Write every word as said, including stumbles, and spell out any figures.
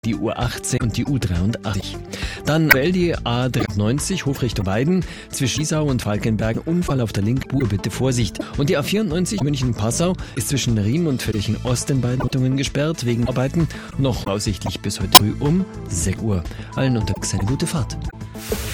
die U achtzehn und die U dreiundachtzig. Dann die A dreiundneunzig Hofrichtung Weiden zwischen Isau und Falkenberg. Unfall auf der linken Spur, bitte Vorsicht. Und die A vierundneunzig München-Passau ist zwischen Riem und Völkchen Ost in beiden Richtungen gesperrt wegen Arbeiten. Noch aussichtlich bis heute früh um sechs Uhr. Allen unterwegs eine gute Fahrt.